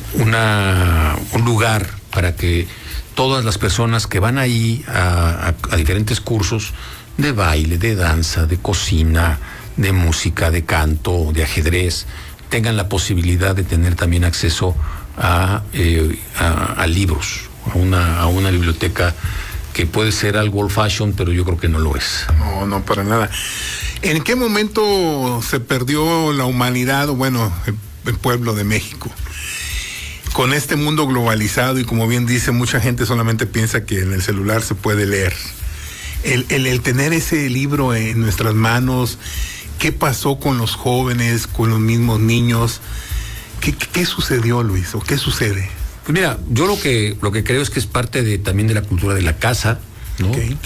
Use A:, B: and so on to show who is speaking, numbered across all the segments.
A: un lugar para que todas las personas que van ahí a diferentes cursos de baile, de danza, de cocina, de música, de canto, de ajedrez, tengan la posibilidad de tener también acceso a libros, a una biblioteca que puede ser algo old fashion, pero yo creo que no lo es.
B: No, para nada. ¿En qué momento se perdió la humanidad, o bueno, el pueblo de México? Con este mundo globalizado, y como bien dice, mucha gente solamente piensa que en el celular se puede leer. El tener ese libro en nuestras manos, ¿qué pasó con los jóvenes, con los mismos niños? ¿Qué sucedió, Luis, o qué sucede?
A: Pues mira, yo lo que creo es que es parte también de la cultura de la casa, ¿no?
B: Okay.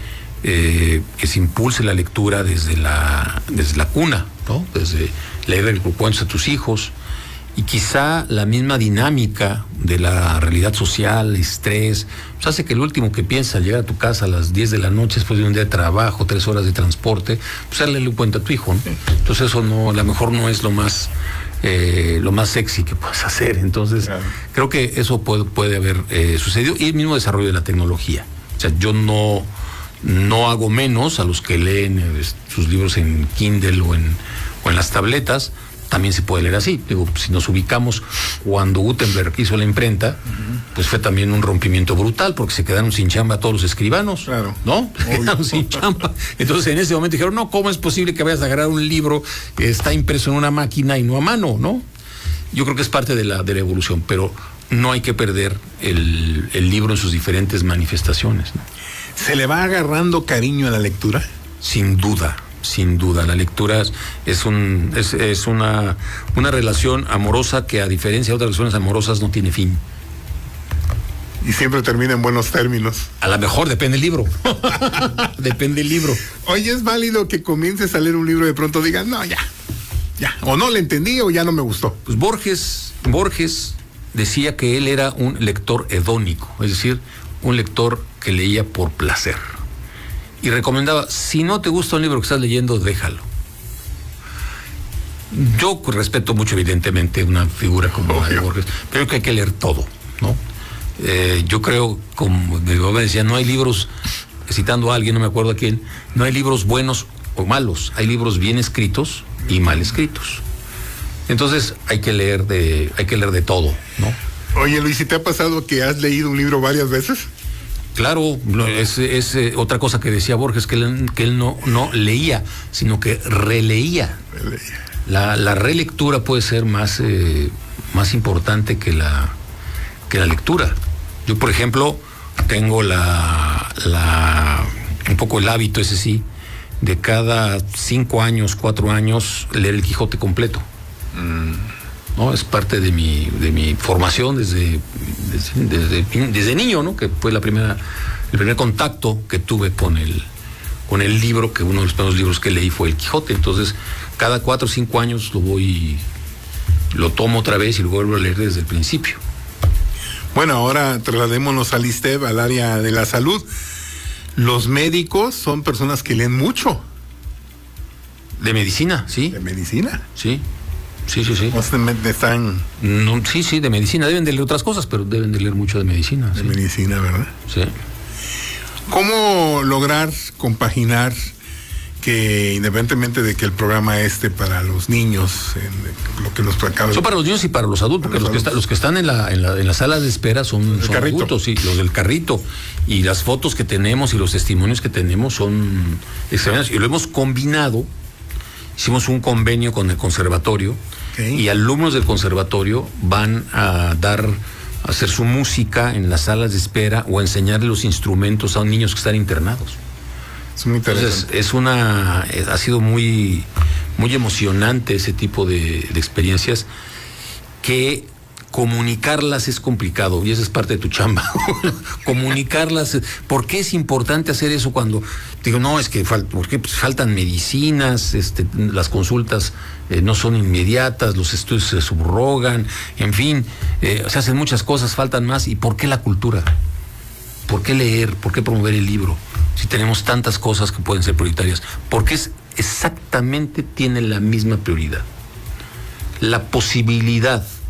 A: Que se impulse la lectura desde la cuna, ¿no? Desde leer cuentos a tus hijos, y quizá la misma dinámica de la realidad social, estrés, pues hace que el último que piensa al llegar a tu casa a las 10 de la noche después de un día de trabajo, 3 horas de transporte, pues darle un cuento a tu hijo, ¿no? Entonces eso no, a lo mejor no es lo más sexy que puedes hacer. Entonces, claro, creo que eso puede haber sucedido, y el mismo desarrollo de la tecnología. O sea, yo no hago menos a los que leen sus libros en Kindle o en las tabletas. También se puede leer así. Digo, si nos ubicamos cuando Gutenberg hizo la imprenta, pues fue también un rompimiento brutal, porque se quedaron sin chamba todos los escribanos,
B: claro,
A: ¿no? Se quedaron sin chamba. Entonces en ese momento dijeron, no, ¿cómo es posible que vayas a agarrar un libro que está impreso en una máquina y no a mano, ¿no? Yo creo que es parte de la evolución, pero no hay que perder el libro en sus diferentes manifestaciones, ¿no?
B: ¿Se le va agarrando cariño a la lectura?
A: Sin duda. Sin duda, la lectura es una relación amorosa que, a diferencia de otras relaciones amorosas, no tiene fin.
B: Y siempre termina en buenos términos.
A: A lo mejor depende del libro. Depende del libro.
B: Oye, ¿es válido que comiences a leer un libro y de pronto digas, no, ya, o no le entendí o ya no me gustó?
A: Pues Borges decía que él era un lector hedónico, es decir, un lector que leía por placer. Y recomendaba, si no te gusta un libro que estás leyendo, déjalo. Yo respeto mucho, evidentemente, una figura como la de Borges, pero creo que hay que leer todo, ¿no? Yo creo, como mi mamá decía, no hay libros, citando a alguien, no me acuerdo a quién, no hay libros buenos o malos, hay libros bien escritos y mal escritos. Entonces hay que leer de todo, ¿no?
B: Oye, Luis, ¿y te ha pasado que has leído un libro varias veces?
A: Claro, es otra cosa que decía Borges, que él no leía, sino que releía. La relectura puede ser más importante que la lectura. Yo, por ejemplo, tengo un poco el hábito, ese sí, de cada 5 años, 4 años, leer el Quijote completo. ¿No? Es parte de mi formación desde niño, ¿no? Que fue el primer contacto que tuve con el libro, que uno de los primeros libros que leí fue el Quijote. Entonces, cada 4 o 5 años lo tomo otra vez y lo vuelvo a leer desde el principio.
B: Bueno, ahora trasladémonos al ISSSTE, al área de la salud. Los médicos son personas que leen mucho.
A: De medicina, sí.
B: ¿De medicina?
A: Sí. Sí.
B: Están...
A: No, sí, de medicina. Deben de leer otras cosas, pero deben de leer mucho de medicina.
B: De medicina, ¿verdad?
A: Sí.
B: ¿Cómo lograr compaginar que, independientemente de que el programa para los niños, lo que nos acaba...
A: Son para los niños y para los adultos, porque los que están en las salas de espera son adultos, sí, los del carrito. Y las fotos que tenemos y los testimonios que tenemos son extraordinarios. Y lo hemos combinado. Hicimos un convenio con el conservatorio, y alumnos del conservatorio van a hacer su música en las salas de espera o a enseñarle los instrumentos a niños que están internados.
B: Es muy interesante.
A: Entonces, ha sido muy, muy emocionante ese tipo de experiencias, que comunicarlas es complicado, y esa es parte de tu chamba. Comunicarlas. ¿Por qué es importante hacer eso cuando digo, no, es que porque faltan medicinas, las consultas no son inmediatas, los estudios se subrogan, en fin, se hacen muchas cosas, faltan más? ¿Y por qué la cultura? ¿Por qué leer? ¿Por qué promover el libro? Si tenemos tantas cosas que pueden ser prioritarias. Porque tiene la misma prioridad. La posibilidad